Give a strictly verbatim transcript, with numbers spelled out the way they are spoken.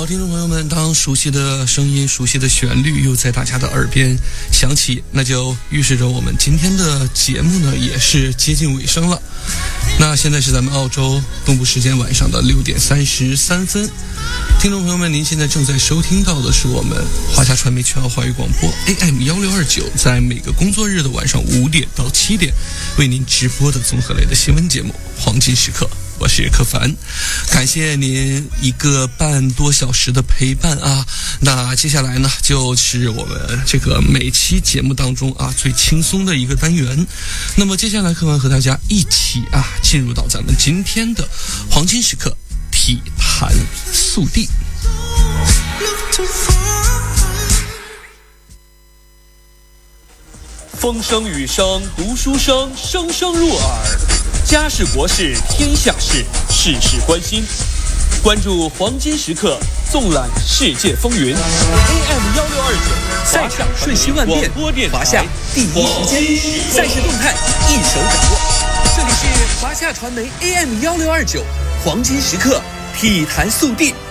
听众朋友们，当熟悉的声音、熟悉的旋律又在大家的耳边响起，那就预示着我们今天的节目呢也是接近尾声了。那现在是咱们澳洲东部时间晚上的六点三十三分。听众朋友们，您现在正在收听到的是我们华夏传媒全澳华语广播 A M 一六二九，在每个工作日的晚上五点到七点为您直播的综合类的新闻节目《黄金时刻》。我是柯凡，感谢您一个半多小时的陪伴啊！那接下来呢，就是我们这个每期节目当中啊最轻松的一个单元。那么接下来，柯凡和大家一起啊进入到咱们今天的黄金时刻体坛速递。 风声雨声读书声，声声入耳。家事国事天下事，事事关心。关注黄金时刻，纵览世界风云。A M 一六二九， 赛场瞬息万变，华夏第一时间，赛事动态一手掌握。这里是华夏传媒 A M 一六二九黄金时刻体坛速递。